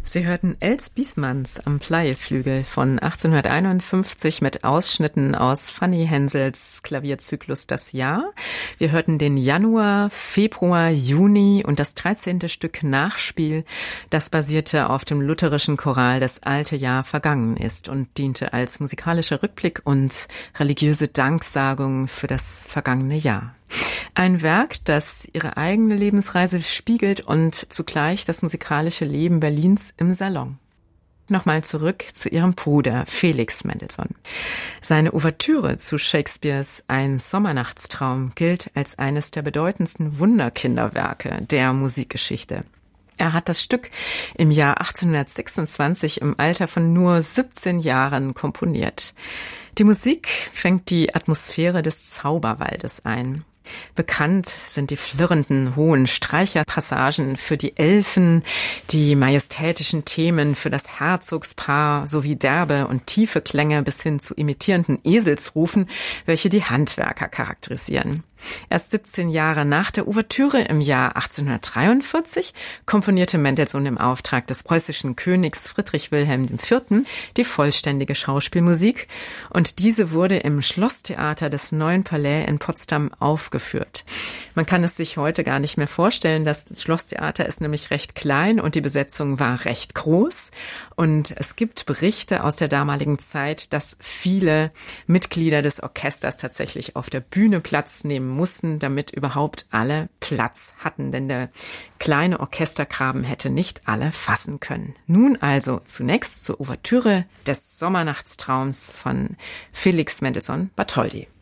Sie hörten Els Biesmanns am Pleilflügel von 1851 mit Ausschnitten aus Fanny Hensels Klavierzyklus Das Jahr. Wir hörten den Januar, Februar, Juni und das 13. Stück Nachspiel. Das basierte auf dem lutherischen Choral Das alte Jahr vergangen ist und diente als musikalischer Rückblick und religiöse Danksagung für das vergangene Jahr. Ein Werk, das ihre eigene Lebensreise spiegelt und zugleich das musikalische Leben Berlins im Salon. Nochmal zurück zu ihrem Bruder Felix Mendelssohn. Seine Ouvertüre zu Shakespeares Ein Sommernachtstraum gilt als eines der bedeutendsten Wunderkinderwerke der Musikgeschichte. Er hat das Stück im Jahr 1826 im Alter von nur 17 Jahren komponiert. Die Musik fängt die Atmosphäre des Zauberwaldes ein. Bekannt sind die flirrenden, hohen Streicherpassagen für die Elfen, die majestätischen Themen für das Herzogspaar sowie derbe und tiefe Klänge bis hin zu imitierenden Eselsrufen, welche die Handwerker charakterisieren. Erst 17 Jahre nach der Ouvertüre im Jahr 1843 komponierte Mendelssohn im Auftrag des preußischen Königs Friedrich Wilhelm IV. Die vollständige Schauspielmusik und diese wurde im Schlosstheater des Neuen Palais in Potsdam aufgeführt. Man kann es sich heute gar nicht mehr vorstellen, das Schlosstheater ist nämlich recht klein und die Besetzung war recht groß und es gibt Berichte aus der damaligen Zeit, dass viele Mitglieder des Orchesters tatsächlich auf der Bühne Platz nehmen mussten, damit überhaupt alle Platz hatten, denn der kleine Orchestergraben hätte nicht alle fassen können. Nun also zunächst zur Ouvertüre des Sommernachtstraums von Felix Mendelssohn Bartholdy.